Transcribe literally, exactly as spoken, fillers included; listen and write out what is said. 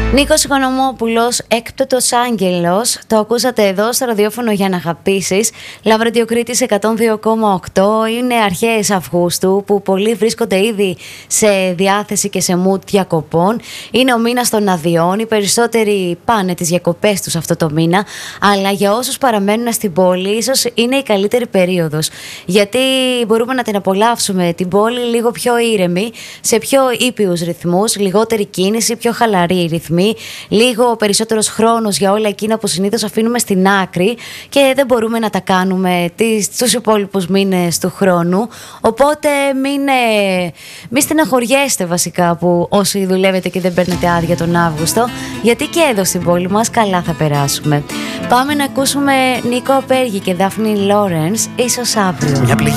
Νίκος Οικονομόπουλος, έκπτωτος άγγελος. Το ακούσατε εδώ στο ραδιόφωνο για να αγαπήσεις. Λαβραντιοκρίτης εκατόν δύο κόμμα οκτώ. Είναι αρχές Αυγούστου που πολλοί βρίσκονται ήδη σε διάθεση και σε mood διακοπών. Είναι ο μήνας των αδειών. Οι περισσότεροι πάνε τις διακοπές τους αυτό το μήνα. Αλλά για όσους παραμένουν στην πόλη, ίσως είναι η καλύτερη περίοδος. Γιατί μπορούμε να την απολαύσουμε την πόλη λίγο πιο ήρεμη, σε πιο ήπιους ρυθμούς, λιγότερη κίνηση, πιο χαλαρή ρυθμή. Λίγο περισσότερος χρόνος για όλα εκείνα που συνήθως αφήνουμε στην άκρη και δεν μπορούμε να τα κάνουμε τους υπόλοιπους μήνες του χρόνου. Οπότε μην, ε, μην στεναχωριέστε βασικά που όσοι δουλεύετε και δεν παίρνετε άδεια τον Αύγουστο, γιατί και εδώ στην πόλη μας καλά θα περάσουμε. Πάμε να ακούσουμε Νίκο Απέργη και Δάφνη Λόρενς, ίσως αύριο.